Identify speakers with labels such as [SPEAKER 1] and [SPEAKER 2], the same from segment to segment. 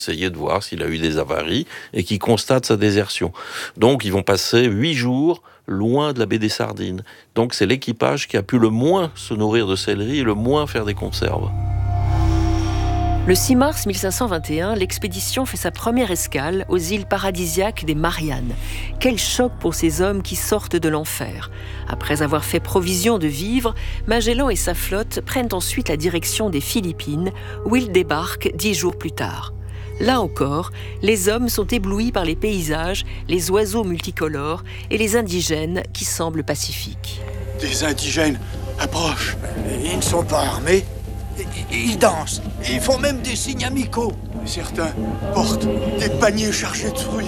[SPEAKER 1] essayer de voir s'il a eu des avaries et qui constate sa désertion. Donc ils vont passer 8 jours loin de la baie des Sardines. Donc c'est l'équipage qui a pu le moins se nourrir de céleri et le moins faire des conserves.
[SPEAKER 2] Le 6 mars 1521, l'expédition fait sa première escale aux îles paradisiaques des Mariannes. Quel choc pour ces hommes qui sortent de l'enfer. Après avoir fait provision de vivres, Magellan et sa flotte prennent ensuite la direction des Philippines, où ils débarquent 10 jours plus tard. Là encore, les hommes sont éblouis par les paysages, les oiseaux multicolores et les indigènes qui semblent pacifiques.
[SPEAKER 3] Des indigènes approchent. Ils ne sont pas armés. Ils dansent. Ils font même des signes amicaux. Certains portent des paniers chargés de fruits.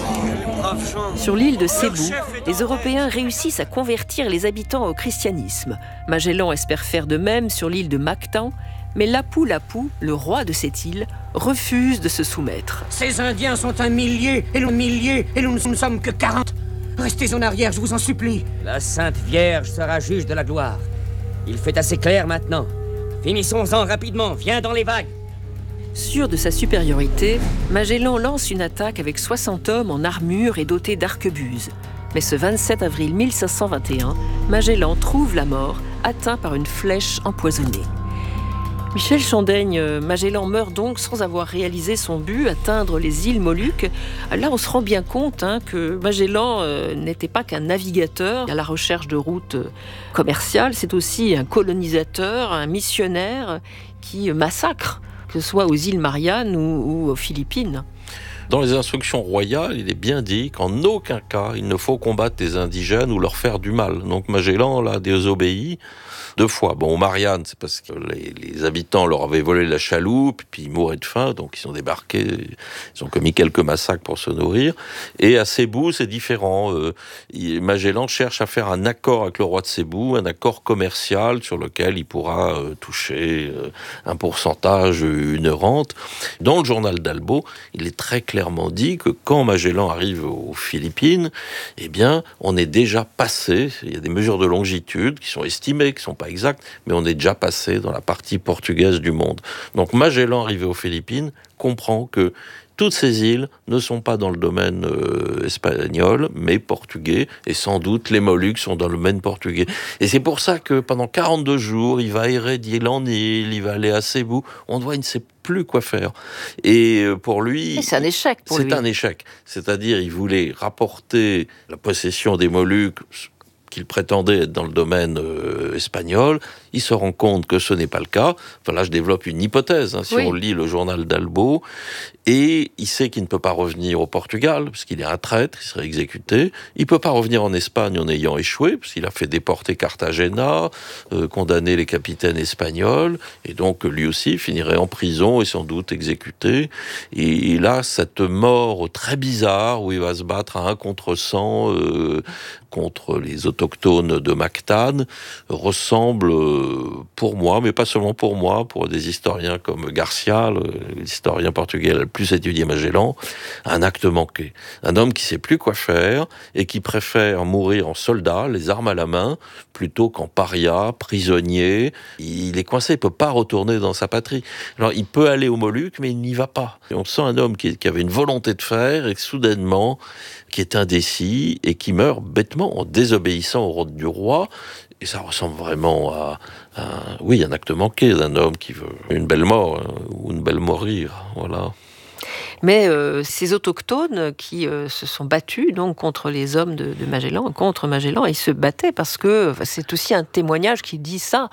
[SPEAKER 2] Sur l'île de Cébou, les Européens réussissent à convertir les habitants au christianisme. Magellan espère faire de même sur l'île de Mactan, mais Lapu-Lapu, le roi de cette île, refuse de se soumettre.
[SPEAKER 4] Ces Indiens sont un millier, et nous ne sommes que 40. Restez en arrière, je vous en supplie.
[SPEAKER 5] La Sainte Vierge sera juge de la gloire. Il fait assez clair maintenant. Finissons-en rapidement, viens dans les vagues.
[SPEAKER 2] Sûr de sa supériorité, Magellan lance une attaque avec 60 hommes en armure et dotés d'arquebuses. Mais ce 27 avril 1521, Magellan trouve la mort, atteint par une flèche empoisonnée. Michel Chandaigne, Magellan meurt donc sans avoir réalisé son but, atteindre les îles Moluques. Là, on se rend bien compte que Magellan n'était pas qu'un navigateur à la recherche de routes commerciales, c'est aussi un colonisateur, un missionnaire qui massacre, que ce soit aux îles Mariannes ou aux Philippines.
[SPEAKER 1] Dans les instructions royales, il est bien dit qu'en aucun cas, il ne faut combattre les indigènes ou leur faire du mal. Donc Magellan, là, désobéit 2 fois. Bon, aux Mariannes, c'est parce que les habitants leur avaient volé la chaloupe, puis ils mouraient de faim, donc ils ont débarqué, ils ont commis quelques massacres pour se nourrir. Et à Cébou, c'est différent. Magellan cherche à faire un accord avec le roi de Cébou, un accord commercial sur lequel il pourra toucher un pourcentage, une rente. Dans le journal d'Albo, il est très clairement dit que quand Magellan arrive aux Philippines, eh bien, on est déjà passé, il y a des mesures de longitude qui sont estimées, qui sont pas exactes, mais on est déjà passé dans la partie portugaise du monde. Donc Magellan, arrivé aux Philippines, comprend que toutes ces îles ne sont pas dans le domaine espagnol, mais portugais, et sans doute les Moluques sont dans le domaine portugais. Et c'est pour ça que pendant 42 jours, il va errer d'île en île, il va aller à Cébou, on voit, il ne sait plus quoi faire. Et pour lui...
[SPEAKER 2] C'est un échec pour lui.
[SPEAKER 1] C'est un échec. C'est-à-dire, il voulait rapporter la possession des Moluques qu'il prétendait être dans le domaine espagnol. Il se rend compte que ce n'est pas le cas. Enfin, là, je développe une hypothèse, si on lit le journal d'Albo. Et il sait qu'il ne peut pas revenir au Portugal, parce qu'il est un traître, il serait exécuté. Il ne peut pas revenir en Espagne en ayant échoué, parce qu'il a fait déporter Cartagena, condamner les capitaines espagnols, et donc lui aussi finirait en prison et sans doute exécuté. Et il a cette mort très bizarre, où il va se battre à 1 contre 100 contre les autochtones de Mactan, ressemble, pour moi, mais pas seulement pour moi, pour des historiens comme Garcia, l'historien portugais le plus étudié Magellan, un acte manqué. Un homme qui sait plus quoi faire et qui préfère mourir en soldat, les armes à la main, plutôt qu'en paria, prisonnier. Il est coincé, il peut pas retourner dans sa patrie. Alors, il peut aller aux Moluques, mais il n'y va pas. Et on sent un homme qui avait une volonté de faire et soudainement, qui est indécis et qui meurt bêtement en désobéissant au ordre du roi. Et ça ressemble vraiment à un acte manqué d'un homme qui veut une belle mort, ou une belle mourir, voilà.
[SPEAKER 2] Mais ces autochtones qui se sont battus donc contre les hommes de Magellan, contre Magellan, ils se battaient parce que c'est aussi un témoignage qui dit ça,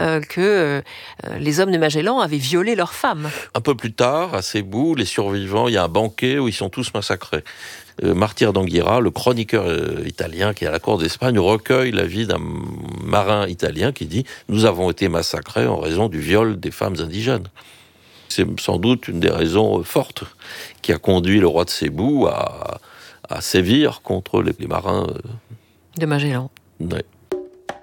[SPEAKER 2] que les hommes de Magellan avaient violé leurs femmes.
[SPEAKER 1] Un peu plus tard, à Cébou, les survivants, il y a un banquet où ils sont tous massacrés. Martyr d'Anguira, le chroniqueur italien qui est à la cour d'Espagne, recueille la vie d'un marin italien qui dit « Nous avons été massacrés en raison du viol des femmes indigènes ». C'est sans doute une des raisons fortes qui a conduit le roi de Cébou à sévir contre les marins
[SPEAKER 2] de Magellan.
[SPEAKER 1] Ouais.